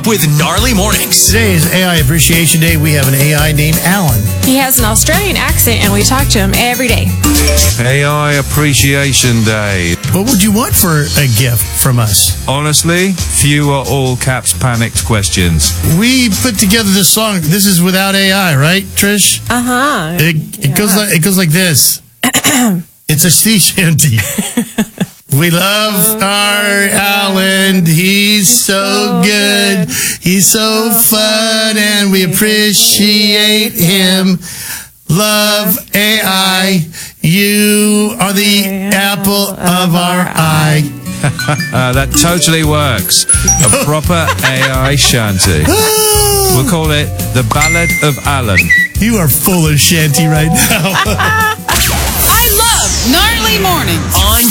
with Gnarly Mornings. Today is AI Appreciation Day. We have an AI named Alan. He has an Australian accent, and we talk to him every day. AI Appreciation Day. What would you want for a gift from us? Honestly, fewer all caps panicked questions. We put together this song. This is without AI, right, Trish? Uh-huh. It goes like this. It's a sea shanty. We love our Alan. He's so good. He's so fun, and we appreciate him. Love AI. You are the apple of our eye. That totally works. A proper AI shanty. We'll call it the Ballad of Alan. You are full of shanty right now. I love Gnarly Mornings On